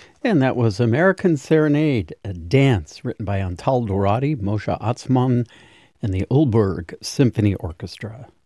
And that was American Serenade, a dance written by Antal Dorati, Moshe Atzmon, and the Ulberg Symphony Orchestra.